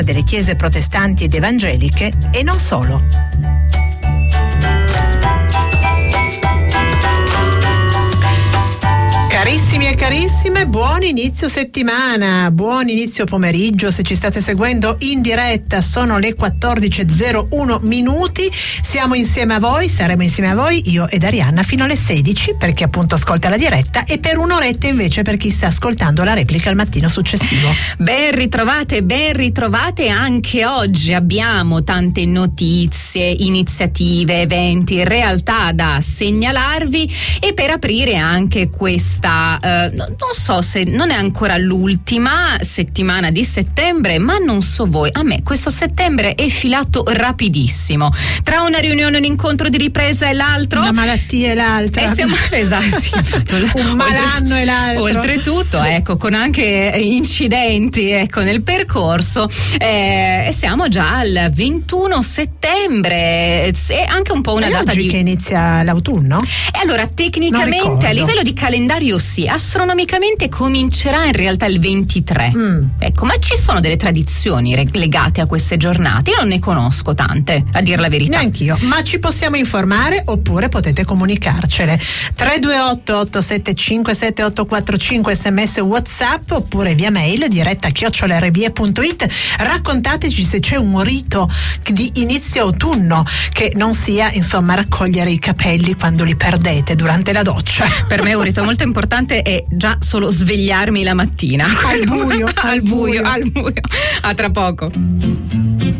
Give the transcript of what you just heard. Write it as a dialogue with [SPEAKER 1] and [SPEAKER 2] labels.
[SPEAKER 1] delle chiese protestanti ed evangeliche e non solo. Carissimi e carissime, buon inizio settimana, buon inizio pomeriggio. Se ci state seguendo in diretta sono le 14:01. Siamo insieme a voi, saremo insieme a voi io ed Arianna fino alle 16 per chi appunto ascolta la diretta e per un'oretta invece per chi sta ascoltando la replica al mattino successivo.
[SPEAKER 2] Ben ritrovate anche oggi. Abbiamo tante notizie, iniziative, eventi, in realtà da segnalarvi e per aprire anche questa non so se non è ancora l'ultima settimana di settembre, ma non so voi, a me questo settembre è filato rapidissimo, tra una riunione, un incontro di ripresa e l'altro,
[SPEAKER 1] una malattia e l'altra,
[SPEAKER 2] esatto, sì,
[SPEAKER 1] un malanno e l'altro,
[SPEAKER 2] oltretutto ecco, con anche incidenti ecco nel percorso, siamo già al 21 settembre, è anche un po' una data
[SPEAKER 1] oggi che inizia l'autunno?
[SPEAKER 2] E allora tecnicamente a livello di calendario sì, astronomicamente comincerà in realtà il 23. Ecco, ma ci sono delle tradizioni legate a queste giornate? Io non ne conosco tante, a dir la verità.
[SPEAKER 1] Neanch'io, ma ci possiamo informare oppure potete comunicarcele. 328 875 7845 SMS WhatsApp oppure via mail diretta@rbe.it. Raccontateci se c'è un rito di inizio autunno che non sia insomma raccogliere i capelli quando li perdete durante la doccia.
[SPEAKER 2] Per me è un rito molto importante è già solo svegliarmi la mattina
[SPEAKER 1] al buio.
[SPEAKER 2] A tra poco.